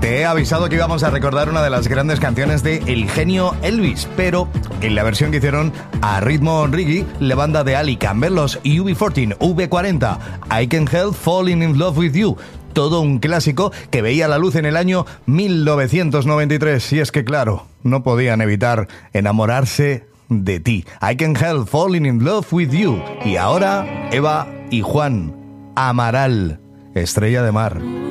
Te he avisado que íbamos a recordar una de las grandes canciones de El genio Elvis, pero en la versión que hicieron a ritmo reggae, la banda de Ali Campbell, los UB40, V40, I Can't Help Falling in Love with You. Todo un clásico que veía la luz en el año 1993. Y es que, claro, no podían evitar enamorarse de ti. I Can't Help Falling in Love with You. Y ahora, Eva y Juan Amaral, Estrella de Mar.